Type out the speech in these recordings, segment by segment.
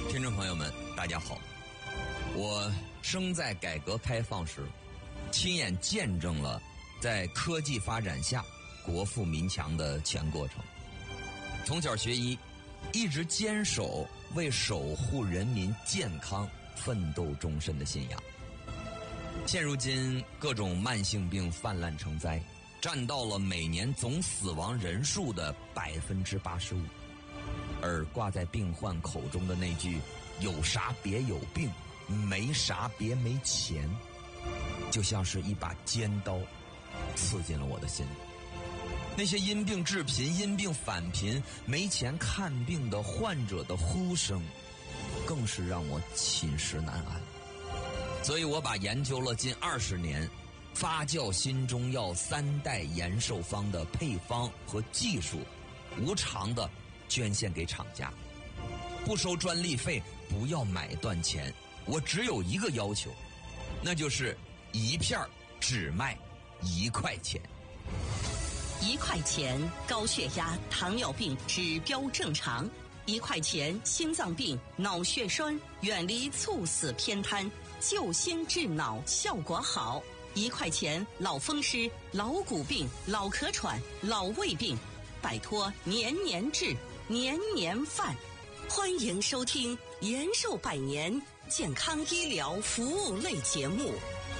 听众朋友们，大家好！我生在改革开放时，亲眼见证了在科技发展下国富民强的全过程。从小学医，一直坚守为守护人民健康奋斗终身的信仰。现如今，各种慢性病泛滥成灾，占到了每年总死亡人数的85%。而挂在病患口中的那句“有啥别有病，没啥别没钱”，就像是一把尖刀，刺进了我的心里。那些因病致贫、因病返贫、没钱看病的患者的呼声，更是让我寝食难安。所以我把研究了近20年发酵新中药3代延寿方的配方和技术，无偿的捐献给厂家，不收专利费，不要买断钱。我只有一个要求，那就是一片只卖1块钱。 1块钱高血压、糖尿病指标正常，1块钱心脏病、脑血栓远离猝死偏瘫，救心治脑效果好。1块钱老风湿、老骨病、老咳喘、老胃病，摆脱年年治、年年犯。欢迎收听延寿百年健康医疗服务类节目。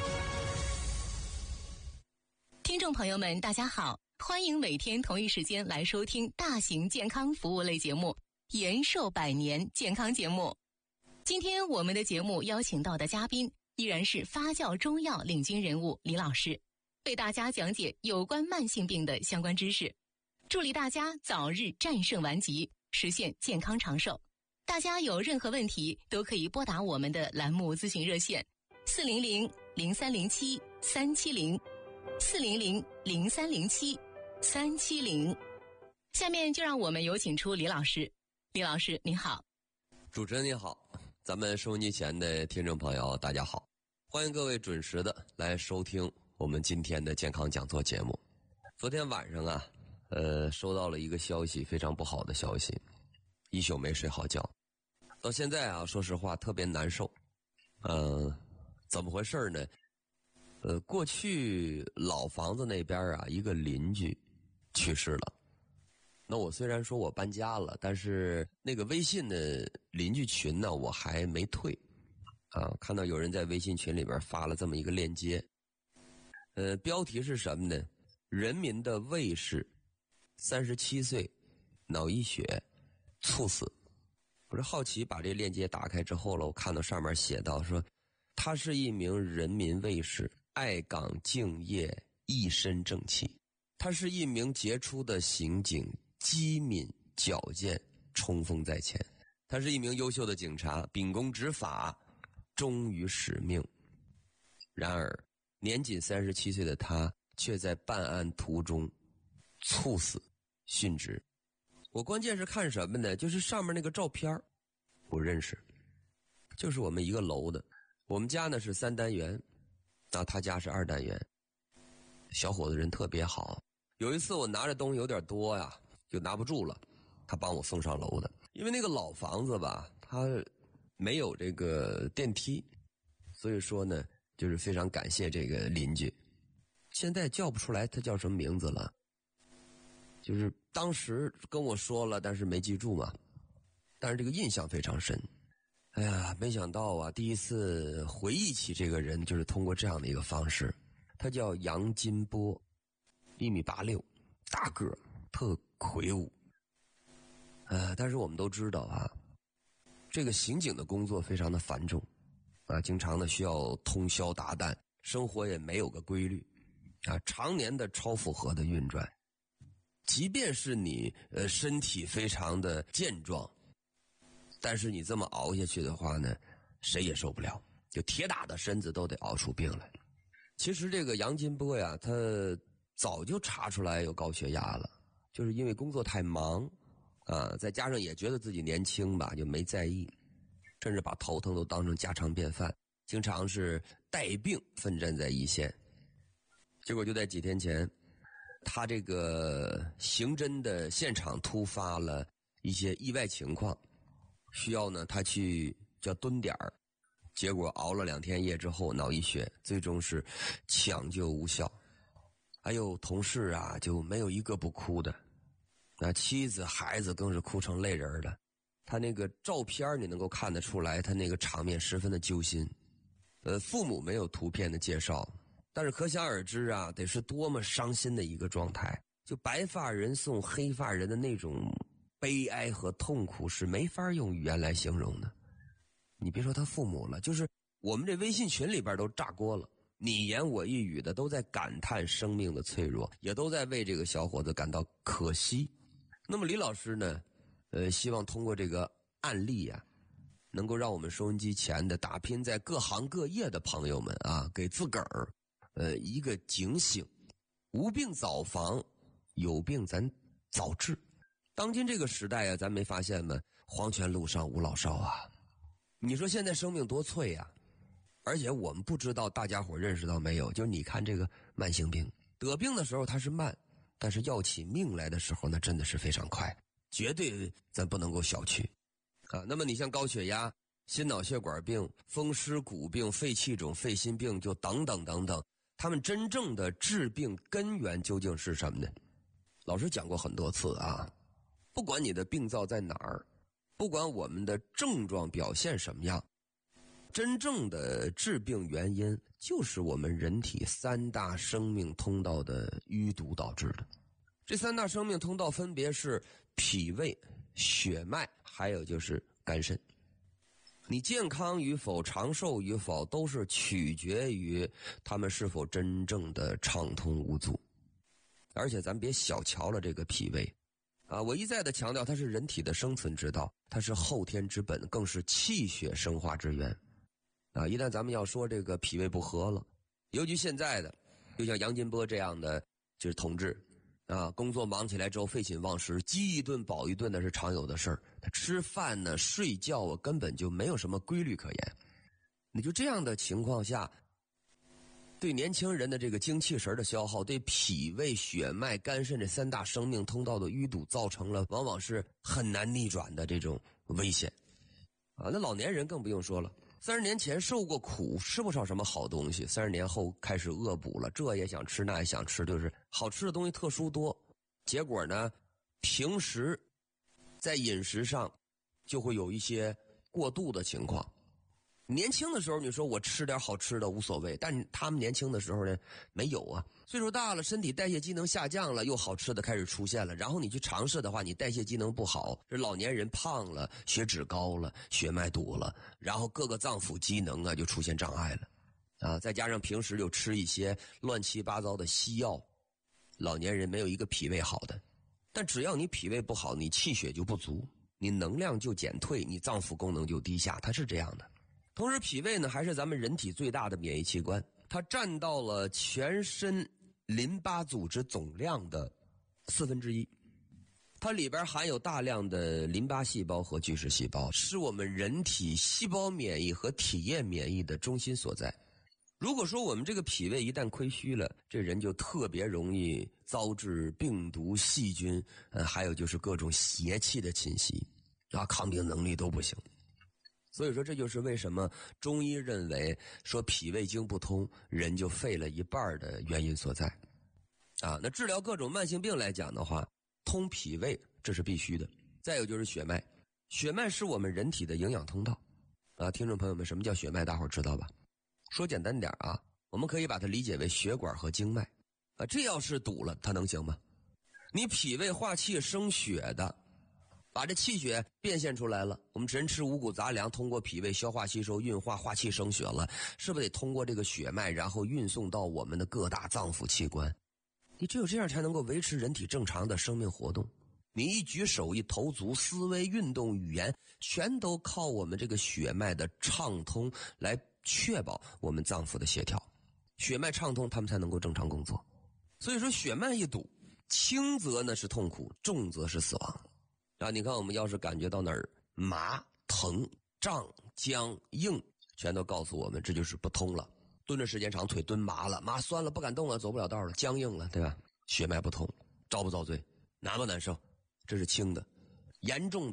听众朋友们，大家好，欢迎每天同一时间来收听大型健康服务类节目延寿百年健康节目。今天我们的节目邀请到的嘉宾依然是发酵中药领军人物李老师，为大家讲解有关慢性病的相关知识，助力大家早日战胜顽疾，实现健康长寿。大家有任何问题都可以拨打我们的栏目咨询热线400-0307-370，400-0307-370。下面就让我们有请出李老师。李老师您好。 主持人您好，咱们收音机前的听众朋友大家好，欢迎各位准时的来收听我们今天的健康讲座节目。昨天晚上啊，收到了一个消息，非常不好的消息，一宿没睡好觉，到现在啊，说实话特别难受。怎么回事呢？过去老房子那边啊，一个邻居去世了。那我虽然说我搬家了，但是那个微信的邻居群呢，我还没退啊。看到有人在微信群里边发了这么一个链接，标题是什么呢？人民的卫士37岁脑溢血猝死。我是好奇把这链接打开之后了，我看到上面写到说，他是一名人民卫士，爱岗敬业，一身正气。他是一名杰出的刑警，机敏矫健，冲锋在前。他是一名优秀的警察，秉公执法，忠于使命。然而年仅37岁的他却在办案途中猝死殉职。我关键是看什么呢？就是上面那个照片我认识，就是我们一个楼的。我们家呢是3单元，那他家是2单元。小伙子人特别好，有一次我拿着东西有点多呀，就拿不住了，他帮我送上楼的。因为那个老房子吧，它没有这个电梯，所以说呢，就是非常感谢这个邻居。现在叫不出来他叫什么名字了，就是当时跟我说了，但是没记住嘛。但是这个印象非常深。哎呀，没想到啊，第一次回忆起这个人，就是通过这样的一个方式。他叫杨金波，1.86米，大个儿，特魁梧。但是我们都知道啊，这个刑警的工作非常的繁重啊，经常的需要通宵达旦，生活也没有个规律啊，常年的超负荷的运转。即便是你身体非常的健壮，但是你这么熬下去的话呢，谁也受不了，就铁打的身子都得熬出病来。其实这个杨金波呀，他早就查出来有高血压了，就是因为工作太忙啊，再加上也觉得自己年轻吧，就没在意，甚至把头疼都当成家常便饭，经常是带病奋战在一线。结果就在几天前，他这个刑侦的现场突发了一些意外情况需要呢他去叫蹲点儿，结果熬了2天夜之后脑溢血，最终是抢救无效。还有同事啊，就没有一个不哭的，那妻子孩子更是哭成泪人了。他那个照片你能够看得出来，他那个场面十分的揪心。父母没有图片的介绍，但是可想而知啊，得是多么伤心的一个状态。就白发人送黑发人的那种悲哀和痛苦是没法用语言来形容的。你别说他父母了，就是我们这微信群里边都炸锅了，你言我一语的都在感叹生命的脆弱，也都在为这个小伙子感到可惜。那么李老师呢，希望通过这个案例啊，能够让我们收音机前的打拼在各行各业的朋友们啊，给自个儿一个警醒，无病早防，有病咱早治。当今这个时代啊，咱没发现吗？黄泉路上无老少啊！你说现在生命多脆啊！而且我们不知道大家伙认识到没有，就是你看这个慢性病，得病的时候它是慢，但是要起命来的时候那真的是非常快，绝对咱不能够小觑啊。那么你像高血压、心脑血管病、风湿骨病、肺气肿、肺心病，就等等等等，他们真正的治病根源究竟是什么呢？老师讲过很多次啊，不管你的病灶在哪儿，不管我们的症状表现什么样，真正的致病原因就是我们人体3大生命通道的淤堵导致的。这3大生命通道分别是脾胃、血脉，还有就是肝肾。你健康与否、长寿与否，都是取决于他们是否真正的畅通无阻。而且咱别小瞧了这个脾胃啊！我一再的强调，它是人体的生存之道，它是后天之本，更是气血生化之源啊！一旦咱们要说这个脾胃不和了，尤其现在的，就像杨金波这样的就是同志啊，工作忙起来之后废寝忘食，饥一顿饱一顿的是常有的事儿。他吃饭呢、睡觉啊，根本就没有什么规律可言。你就这样的情况下，对年轻人的这个精气神的消耗，对脾胃、血脉、肝肾这3大生命通道的淤堵，造成了往往是很难逆转的这种危险啊。那老年人更不用说了，30年前受过苦，吃不上什么好东西，30年后开始恶补了，这也想吃那也想吃，就是好吃的东西特殊多，结果呢，平时在饮食上就会有一些过度的情况。年轻的时候你说我吃点好吃的无所谓，但他们年轻的时候呢没有啊，岁数大了，身体代谢机能下降了，又好吃的开始出现了，然后你去尝试的话，你代谢机能不好，这老年人胖了，血脂高了，血脉堵了，然后各个脏腑机能啊就出现障碍了啊，再加上平时又吃一些乱七八糟的西药，老年人没有一个脾胃好的。但只要你脾胃不好，你气血就不足，你能量就减退，你脏腑功能就低下，它是这样的。同时脾胃呢还是咱们人体最大的免疫器官，它占到了全身淋巴组织总量的1/4，它里边含有大量的淋巴细胞和巨噬细胞，是我们人体细胞免疫和体液免疫的中心所在。如果说我们这个脾胃一旦亏虚了，这人就特别容易遭致病毒、细菌，还有就是各种邪气的侵袭，啊，抗病能力都不行。所以说这就是为什么中医认为说脾胃经不通，人就废了一半的原因所在。啊，那治疗各种慢性病来讲的话，通脾胃这是必须的。再有就是血脉，血脉是我们人体的营养通道。啊，听众朋友们，什么叫血脉大伙儿知道吧？说简单点啊，我们可以把它理解为血管和经脉。啊，这要是堵了，它能行吗？你脾胃化气生血的，把这气血变现出来了，我们人吃五谷杂粮，通过脾胃消化吸收运化，化气生血了，是不是得通过这个血脉，然后运送到我们的各大脏腑器官？你只有这样才能够维持人体正常的生命活动。你一举手一投足，思维运动语言，全都靠我们这个血脉的畅通来确保我们脏腑的协调。血脉畅通，他们才能够正常工作。所以说血脉一堵，轻则呢是痛苦，重则是死亡。啊，你看我们要是感觉到哪儿麻、疼、胀、僵、硬，全都告诉我们这就是不通了。蹲着时间长，腿蹲麻了，麻酸了，不敢动了，走不了道了，僵硬了，对吧？血脉不通，遭不遭罪？难不难受？这是轻的。严重